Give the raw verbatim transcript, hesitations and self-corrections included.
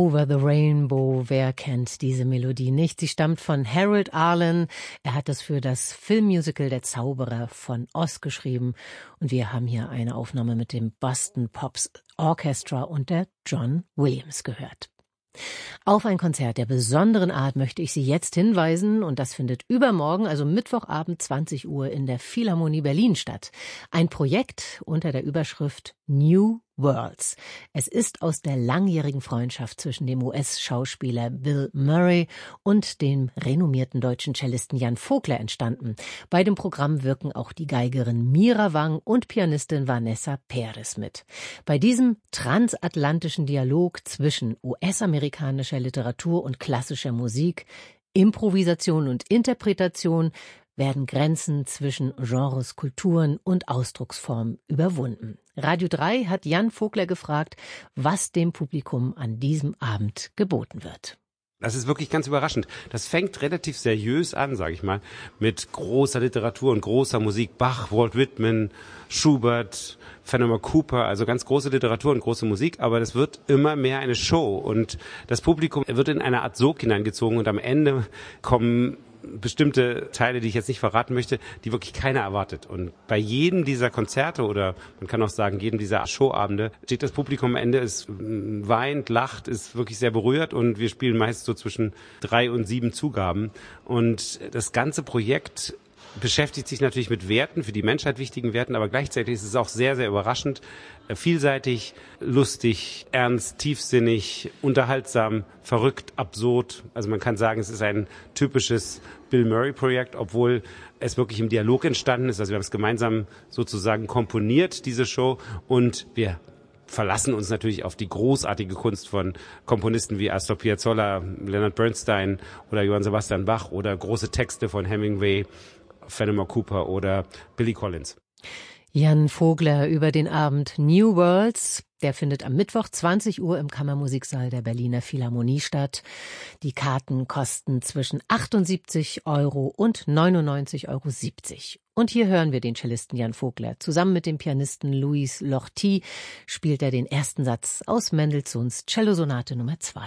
Over the Rainbow, wer kennt diese Melodie nicht? Sie stammt von Harold Arlen. Er hat das für das Filmmusical Der Zauberer von Oz geschrieben. Und wir haben hier eine Aufnahme mit dem Boston Pops Orchestra und der John Williams gehört. Auf ein Konzert der besonderen Art möchte ich Sie jetzt hinweisen, und das findet übermorgen, also Mittwochabend zwanzig Uhr in der Philharmonie Berlin statt. Ein Projekt unter der Überschrift New Worlds. Es ist aus der langjährigen Freundschaft zwischen dem U S-Schauspieler Bill Murray und dem renommierten deutschen Cellisten Jan Vogler entstanden. Bei dem Programm wirken auch die Geigerin Mira Wang und Pianistin Vanessa Perez mit. Bei diesem transatlantischen Dialog zwischen U S-amerikanischer Literatur und klassischer Musik, Improvisation und Interpretation werden Grenzen zwischen Genres, Kulturen und Ausdrucksformen überwunden. Radio drei hat Jan Vogler gefragt, was dem Publikum an diesem Abend geboten wird. Das ist wirklich ganz überraschend. Das fängt relativ seriös an, sage ich mal, mit großer Literatur und großer Musik. Bach, Walt Whitman, Schubert, Fenimore Cooper, also ganz große Literatur und große Musik. Aber das wird immer mehr eine Show und das Publikum wird in eine Art Sog hineingezogen und am Ende kommen bestimmte Teile, die ich jetzt nicht verraten möchte, die wirklich keiner erwartet. Und bei jedem dieser Konzerte oder man kann auch sagen, jedem dieser Showabende steht das Publikum am Ende, es weint, lacht, ist wirklich sehr berührt und wir spielen meist so zwischen drei und sieben Zugaben. Und das ganze Projekt beschäftigt sich natürlich mit Werten, für die Menschheit wichtigen Werten, aber gleichzeitig ist es auch sehr, sehr überraschend, vielseitig, lustig, ernst, tiefsinnig, unterhaltsam, verrückt, absurd. Also man kann sagen, es ist ein typisches Bill Murray-Projekt, obwohl es wirklich im Dialog entstanden ist. Also wir haben es gemeinsam sozusagen komponiert, diese Show, und wir verlassen uns natürlich auf die großartige Kunst von Komponisten wie Astor Piazzolla, Leonard Bernstein oder Johann Sebastian Bach oder große Texte von Hemingway, Fenimore Cooper oder Billy Collins. Jan Vogler über den Abend New Worlds. Der findet am Mittwoch zwanzig Uhr im Kammermusiksaal der Berliner Philharmonie statt. Die Karten kosten zwischen achtundsiebzig Euro und neunundneunzig Euro siebzig. Und hier hören wir den Cellisten Jan Vogler. Zusammen mit dem Pianisten Louis Lortie spielt er den ersten Satz aus Mendelssohns Cellosonate Nummer zwei.